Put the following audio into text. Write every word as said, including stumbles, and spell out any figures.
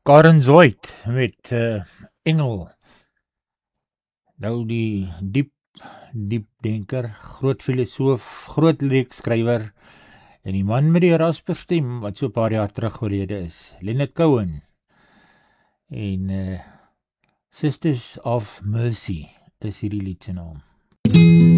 Karen Zoid met uh, Engel. Nou die diep, diep denker, groot filosoof, groot liriekskrywer en die man met die rasperstem wat so 'n paar jaar terug oorlede is, Leonard Cohen. En uh, Sisters of Mercy is hierdie lied se naam.